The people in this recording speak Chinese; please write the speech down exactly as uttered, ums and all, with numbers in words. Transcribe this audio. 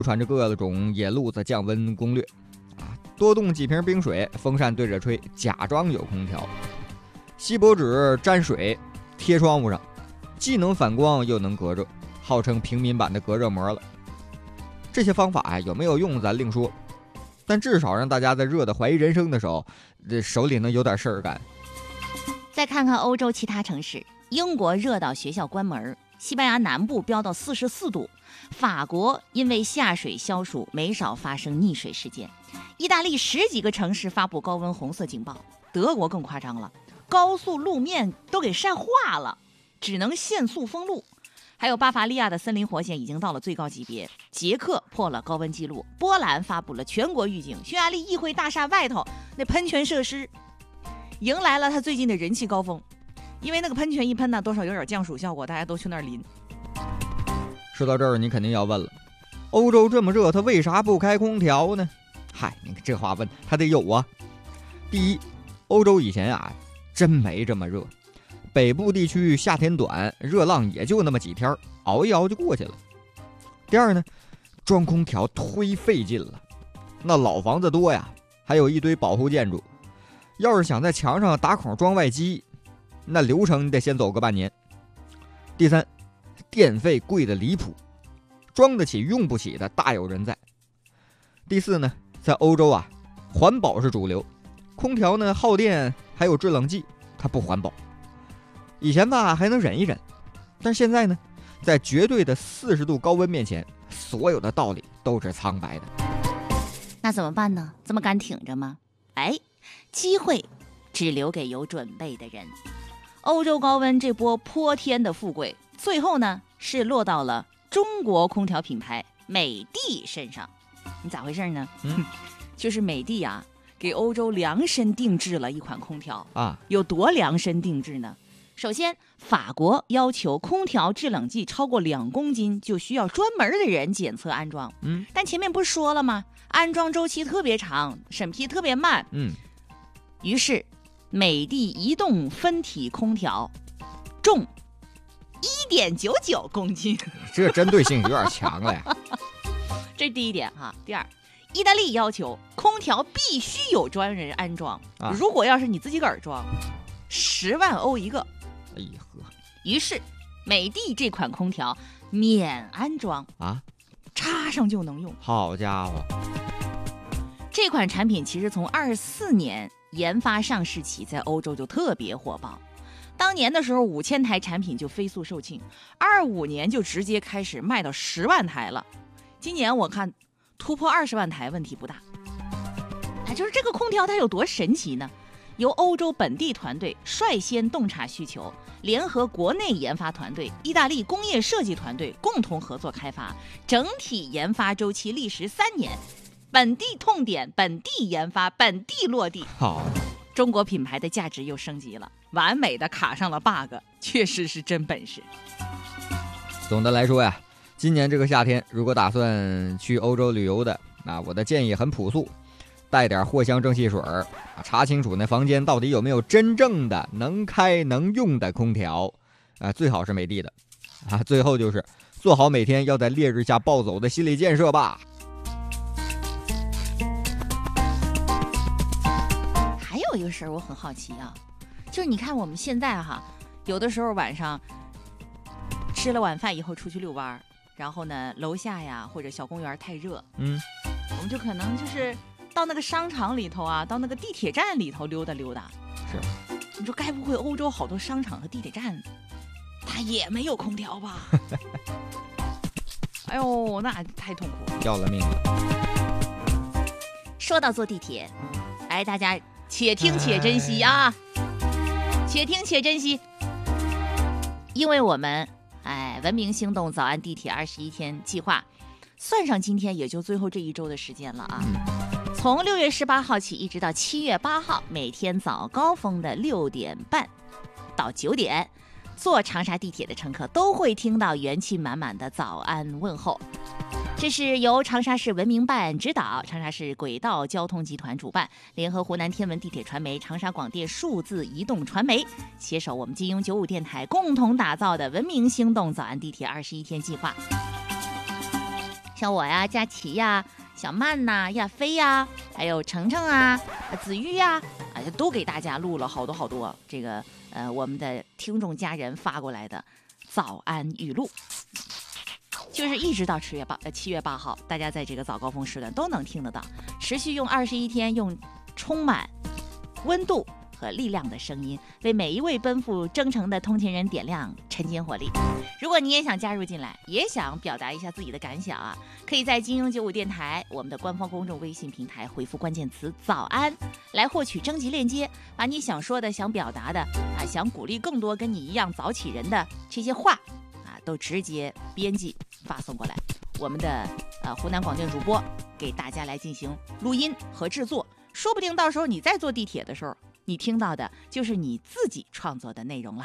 传着各种野路子降温攻略啊，多冻几瓶冰水，风扇对着吹，假装有空调。锡箔纸沾水贴窗户上，既能反光又能隔热，号称平民版的隔热膜了。这些方法啊有没有用咱另说，但至少让大家在热的怀疑人生的时候，这手里能有点事儿干。 再看看欧洲其他城市，英国热到学校关门，西班牙南部飙到四十四度，法国因为下水消暑没少发生溺水事件，意大利十几个城市发布高温红色警报，德国更夸张了，高速路面都给晒化了，只能限速封路。还有巴伐利亚的森林火险已经到了最高级别，捷克破了高温记录，波兰发布了全国预警，匈牙利议会大厦外头那喷泉设施迎来了它最近的人气高峰，因为那个喷泉一喷呢，多少有点降暑效果，大家都去那儿淋。 说到这儿，你肯定要问了，欧洲这么热，它为啥不开空调呢？嗨，你看这话问，它得有啊。第一，欧洲以前啊，真没这么热。北部地区夏天短，热浪也就那么几天，熬一熬就过去了。第二呢，装空调忒费劲了，那老房子多呀，还有一堆保护建筑，要是想在墙上打孔装外机，那流程你得先走个半年。第三，电费贵得离谱，装得起用不起的大有人在。第四呢，在欧洲啊，环保是主流，空调呢耗电，还有制冷剂，它不环保。以前吧还能忍一忍，但现在呢，在绝对的四十度高温面前，所有的道理都是苍白的。 那怎么办呢？这么敢挺着吗？哎，机会只留给有准备的人。欧洲高温这波泼天的富贵，最后呢是落到了中国空调品牌美的身上。你咋回事呢？ 嗯， 就是美的啊，给欧洲量身定制了一款空调啊， 有多量身定制呢？首先，法国要求空调制冷剂超过两公斤就需要专门的人检测安装。 嗯， 但前面不是说了吗？安装周期特别长，审批特别慢。 嗯， 于是美的移动分体空调重一点九九公斤， 这针对性有点强了呀。 这是第一点哈。第二，意大利要求空调必须有专人安装，啊、如果要是你自己个儿装，十万欧一个。 哎呀呵！ 于是，美的这款空调免安装啊， 插上就能用。 好家伙！ 这款产品其实从二四年研发上市起，在欧洲就特别火爆。当年的时候，五千台产品就飞速售罄，二五年就直接开始卖到十万台了。今年我看突破二十万台问题不大。哎，就是这个空调它有多神奇呢？由欧洲本地团队率先洞察需求，联合国内研发团队、意大利工业设计团队共同合作开发，整体研发周期历时三年，本地痛点、本地研发、本地落地。 好， 中国品牌的价值又升级了，完美的卡上了 bug， 确实是真本事。 总的来说呀，今年这个夏天，如果打算去欧洲旅游的，那我的建议很朴素。带点藿香正气水儿，查清楚那房间到底有没有真正的能开能用的空调啊，最好是美的的啊。最后就是做好每天要在烈日下暴走的心理建设吧。 还有一个事儿我很好奇啊，就是你看我们现在哈，有的时候晚上吃了晚饭以后出去遛弯，然后呢楼下呀或者小公园太热， 嗯， 我们就可能就是到那个商场里头啊，到那个地铁站里头溜达溜达。 是， 你说该不会欧洲好多商场和地铁站，它也没有空调吧？哎呦，那太痛苦了， 要了命了。 说到坐地铁，哎，大家且听且珍惜啊，哎、且听且珍惜，因为我们哎文明行动早安地铁二十一天计划，算上今天也就最后这一周的时间了啊。嗯，从六月十八号起，一直到七月八号，每天早高峰的六点半到九点，坐长沙地铁的乘客都会听到元气满满的早安问候。这是由长沙市文明办指导，长沙市轨道交通集团主办，联合湖南天文地铁传媒、长沙广电数字移动传媒携手我们金庸九五电台共同打造的文明行动早安地铁二十一天计划。 像我呀、佳琪呀、小曼呐、亚飞呀，还有程程啊、子玉呀，啊，都给大家录了好多好多这个呃我们的听众家人发过来的早安语录。就是一直到七月八呃七月八号，大家在这个早高峰时段都能听得到，持续用二十一天，用充满温度和力量的声音，为每一位奔赴征程的通勤人点亮晨间活力。如果你也想加入进来，也想表达一下自己的感想啊，可以在金鹰九五电台我们的官方公众微信平台回复关键词早安来获取征集链接，把你想说的、想表达的啊，想鼓励更多跟你一样早起人的这些话啊，都直接编辑发送过来，我们的呃湖南广电主播给大家来进行录音和制作，说不定到时候你在坐地铁的时候，你听到的就是你自己创作的内容了。